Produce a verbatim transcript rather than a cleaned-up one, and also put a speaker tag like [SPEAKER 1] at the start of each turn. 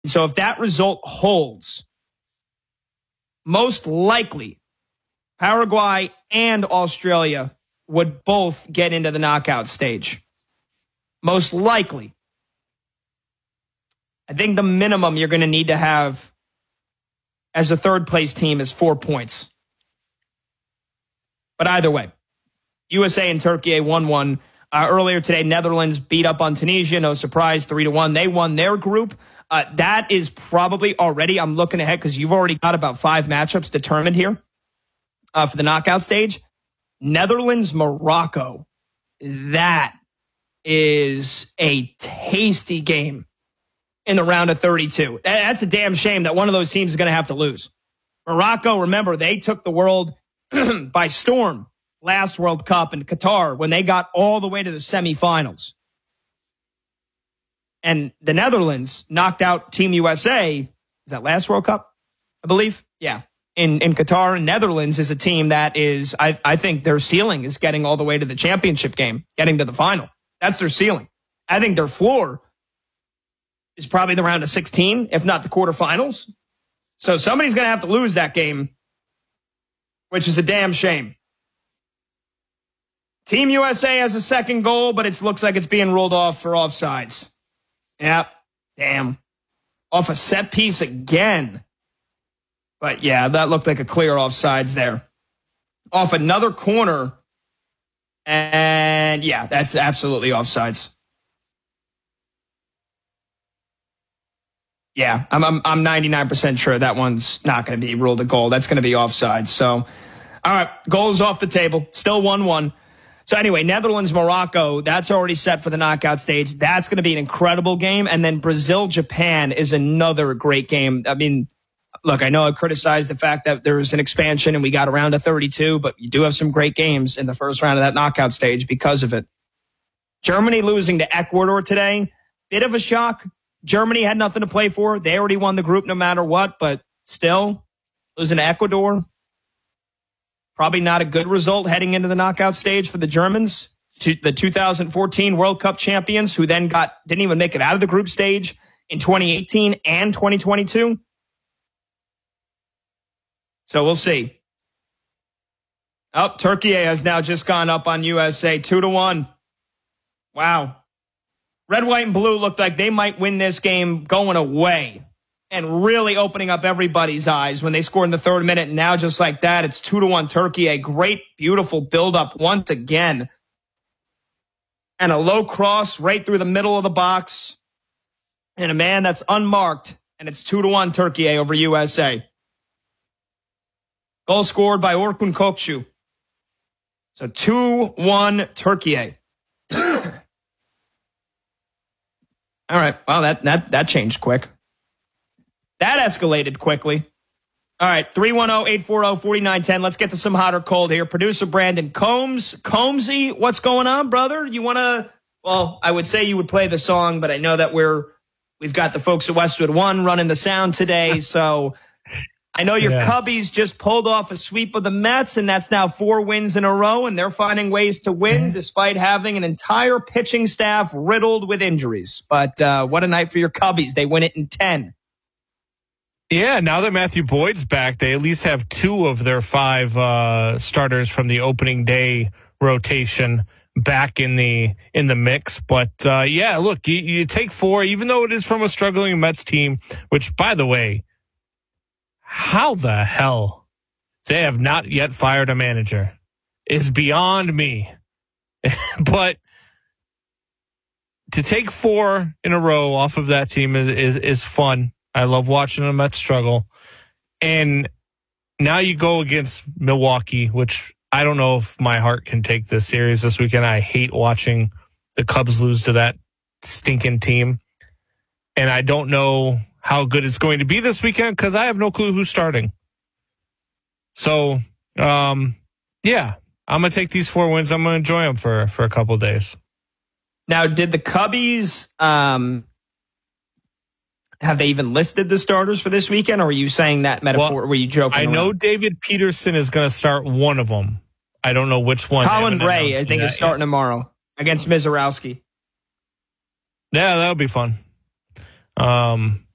[SPEAKER 1] So if that result holds, most likely Paraguay and Australia would both get into the knockout stage. Most likely. I think the minimum you're going to need to have as a third place team is four points. But either way, U S A and Turkey one one. Uh, earlier today, Netherlands beat up on Tunisia. No surprise, three to one. They won their group. Uh, that is probably already, I'm looking ahead because you've already got about five matchups determined here uh, for the knockout stage. Netherlands, Morocco. That is a tasty game in the round of thirty-two. That's a damn shame that one of those teams is going to have to lose. Morocco, remember, they took the world by storm last World Cup in Qatar when they got all the way to the semifinals. And the Netherlands knocked out Team U S A. Is that last World Cup, I believe? Yeah. In in Qatar, and Netherlands is a team that is, I, I think their ceiling is getting all the way to the championship game, getting to the final. That's their ceiling. I think their floor is probably the round of sixteen, if not the quarterfinals. So somebody's going to have to lose that game, which is a damn shame. Team U S A has a second goal, but it looks like it's being ruled off for offsides. Yep. Damn. Off a set piece again. But yeah, that looked like a clear offsides there. Off another corner. And yeah, that's absolutely offsides. Yeah, I'm I'm I'm ninety-nine percent sure that one's not going to be ruled a goal. That's going to be offsides. So, all right, goal is off the table. Still one one. So anyway, Netherlands, Morocco, that's already set for the knockout stage. That's going to be an incredible game. And then Brazil, Japan is another great game. I mean, look, I know I criticized the fact that there was an expansion and we got around to thirty-two, but you do have some great games in the first round of that knockout stage because of it. Germany losing to Ecuador today, bit of a shock. Germany had nothing to play for. They already won the group no matter what, but still losing to Ecuador. Probably not a good result heading into the knockout stage for the Germans, the two thousand fourteen World Cup champions, who then got didn't even make it out of the group stage in twenty eighteen and twenty twenty-two. So we'll see. Oh, Turkey has now just gone up on U S A two to one. Wow. Red, white, and blue looked like they might win this game going away and really opening up everybody's eyes when they scored in the third minute. And now just like that, it's two to one Turkey. A great, beautiful build-up once again. And a low cross right through the middle of the box. And a man that's unmarked. And it's two to one Turkey over U S A. Goal scored by Orkun Kokcu. So two one Turkey. All right. Well, that, that, that changed quick. That escalated quickly. All right. three one zero, eight four zero, four nine one zero. Let's get to some hot or cold here. Producer Brandon Combs. Combsy, what's going on, brother? You want to, well, I would say you would play the song, but I know that we're, we've got the folks at Westwood One running the sound today. So I know your yeah. Cubbies just pulled off a sweep of the Mets, and that's now four wins in a row, and they're finding ways to win yeah. despite having an entire pitching staff riddled with injuries. But uh, what a night for your Cubbies. They win it in ten.
[SPEAKER 2] Yeah, now that Matthew Boyd's back, they at least have two of their five uh, starters from the opening day rotation back in the in the mix. But, uh, yeah, look, you, you take four, even though it is from a struggling Mets team, which, by the way, how the hell they have not yet fired a manager is beyond me. But to take four in a row off of that team is, is, is fun. I love watching the Mets struggle. And now you go against Milwaukee, which I don't know if my heart can take this series this weekend. I hate watching the Cubs lose to that stinking team. And I don't know how good it's going to be this weekend because I have no clue who's starting. So, um, yeah, I'm going to take these four wins. I'm going to enjoy them for, for a couple of days.
[SPEAKER 1] Now, did the Cubbies, um, have they even listed the starters for this weekend, or were you saying that metaphor?
[SPEAKER 2] Well,
[SPEAKER 1] were you joking
[SPEAKER 2] I
[SPEAKER 1] around?
[SPEAKER 2] know David Peterson is going to start one of them. I don't know which one.
[SPEAKER 1] Colin Ray, I think, is starting yet. tomorrow against Mizorowski.
[SPEAKER 2] Yeah, that'll be fun. Um,